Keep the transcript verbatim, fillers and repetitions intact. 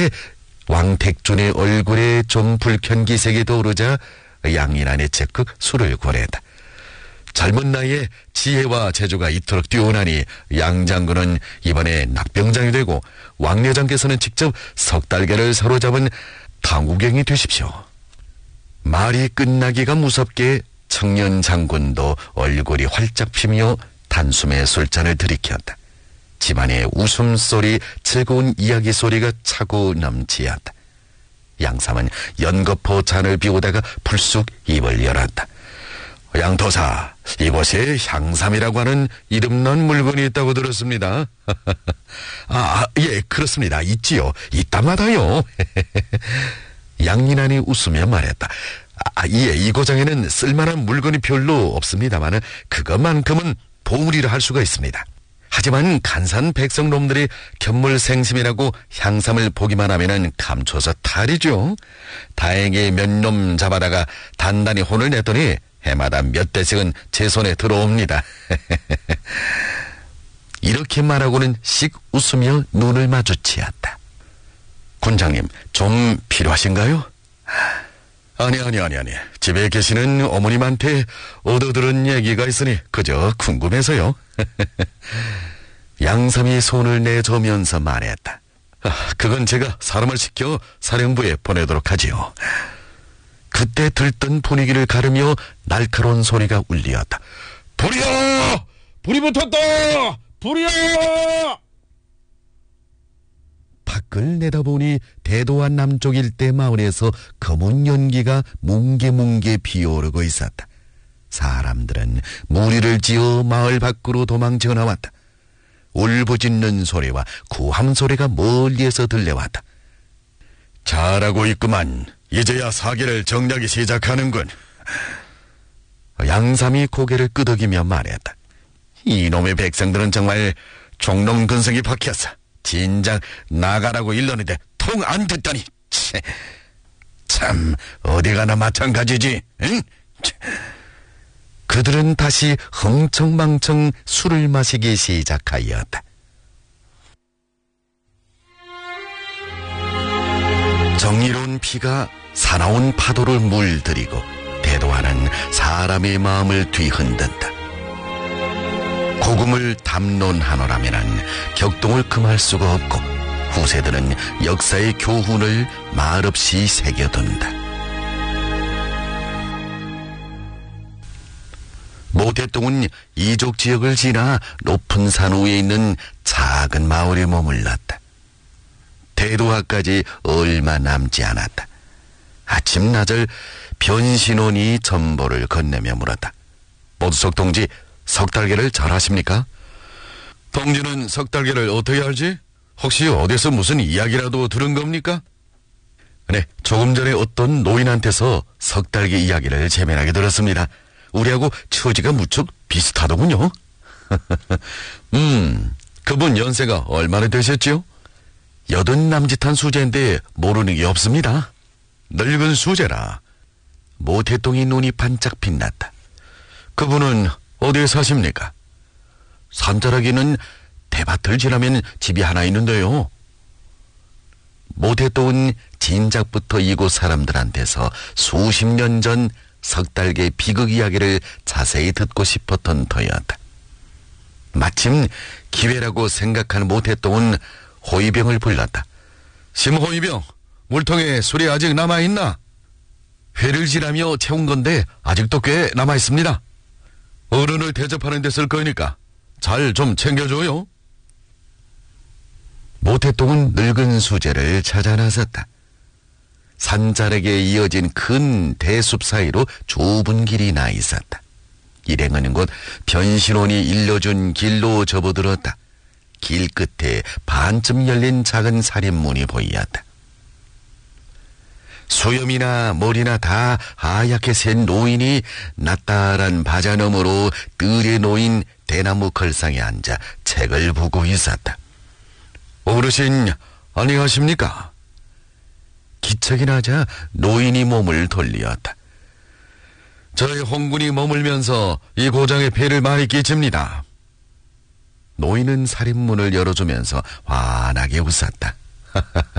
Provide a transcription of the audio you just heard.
그때 왕택준의 얼굴에 좀 불편기색이 떠오르자 양인환의 적극 술을 권했다. 젊은 나이에 지혜와 재주가 이토록 뛰어나니 양 장군은 이번에 낙병장이 되고 왕 여장께서는 직접 석달개를 사로잡은 당구경이 되십시오. 말이 끝나기가 무섭게 청년 장군도 얼굴이 활짝 피며 단숨에 술잔을 들이켰다. 집안의 웃음소리, 즐거운 이야기 소리가 차고 넘치었다. 양삼은 연거포 잔을 비우다가 불쑥 입을 열었다. 양도사, 이곳에 향삼이라고 하는 이름난 물건이 있다고 들었습니다. 아, 예, 그렇습니다. 있지요. 있다마다요. 양인환이 웃으며 말했다. 아, 예, 이 고장에는 쓸만한 물건이 별로 없습니다만 그것만큼은 보물이라 할 수가 있습니다. 하지만 간산 백성놈들이 견물생심이라고 향삼을 보기만 하면은 감춰서 탈이죠. 다행히 몇 놈 잡아다가 단단히 혼을 냈더니 해마다 몇 대씩은 제 손에 들어옵니다. 이렇게 말하고는 씩 웃으며 눈을 마주치었다. 군장님, 좀 필요하신가요? 아니 아니 아니 아니 집에 계시는 어머님한테 얻어들은 얘기가 있으니 그저 궁금해서요. 양삼이 손을 내저으면서 말했다. 아, 그건 제가 사람을 시켜 사령부에 보내도록 하지요. 그때 들뜬 분위기를 가르며 날카로운 소리가 울리었다. 불이야! 불이 붙었다! 불이야! 밖을 내다보니 대도한 남쪽 일대 마을에서 검은 연기가 뭉게뭉게 피어오르고 있었다. 사람들은 무리를 지어 마을 밖으로 도망쳐 나왔다. 울부짖는 소리와 구함 소리가 멀리에서 들려왔다. 잘하고 있구만. 이제야 사기를 정리하기 시작하는군. 양삼이 고개를 끄덕이며 말했다. 이놈의 백성들은 정말 종놈 근성이 박혔어. 진작 나가라고 일렀는데 통 안 듣더니 치, 참 어디 가나 마찬가지지. 응? 그들은 다시 흥청망청 술을 마시기 시작하였다. 정의로운 피가 사나운 파도를 물들이고 대도하는 사람의 마음을 뒤흔든다. 고금을 담론하노라면은 격동을 금할 수가 없고 후세들은 역사의 교훈을 말없이 새겨둔다. 모태똥은 이족 지역을 지나 높은 산 위에 있는 작은 마을에 머물렀다. 대도하까지 얼마 남지 않았다. 아침 낮을 변신원이 전보를 건네며 물었다. 모두석 동지, 석달개를 잘 아십니까? 동지는 석달개를 어떻게 알지? 혹시 어디서 무슨 이야기라도 들은 겁니까? 네, 조금 전에 어떤 노인한테서 석달개 이야기를 재미나게 들었습니다. 우리하고 처지가 무척 비슷하더군요. 음, 그분 연세가 얼마나 되셨지요? 여든 남짓한 수제인데 모르는 게 없습니다. 늙은 수제라. 모태똥이 눈이 반짝 빛났다. 그분은 어디에 사십니까? 산자락에는 대밭을 지나면 집이 하나 있는데요. 모태똥은 진작부터 이곳 사람들한테서 수십 년 전 석달개 비극 이야기를 자세히 듣고 싶었던 터였다. 마침 기회라고 생각한 모태똥은 호위병을 불렀다. 심호위병, 물통에 술이 아직 남아있나? 회를 지나며 채운 건데 아직도 꽤 남아있습니다. 어른을 대접하는 데 쓸 거니까 잘 좀 챙겨줘요. 모태똥은 늙은 수제를 찾아 나섰다. 산자락에 이어진 큰 대숲 사이로 좁은 길이 나 있었다. 일행은 곧 변신원이 일러준 길로 접어들었다. 길 끝에 반쯤 열린 작은 살인문이 보였다. 수염이나 머리나 다 하얗게 센 노인이 낯달한 바자 너머로 뜰에 놓인 대나무 걸상에 앉아 책을 보고 있었다. 어르신, 안녕하십니까? 기척이 나자 노인이 몸을 돌리었다. 저희 홍군이 머물면서 이 고장에 폐를 많이 끼칩니다. 노인은 살인문을 열어주면서 환하게 웃었다.